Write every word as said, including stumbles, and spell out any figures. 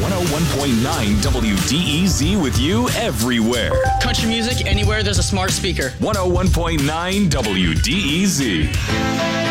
one oh one point nine W D E Z with you everywhere. Country music anywhere there's a smart speaker. one oh one point nine W D E Z.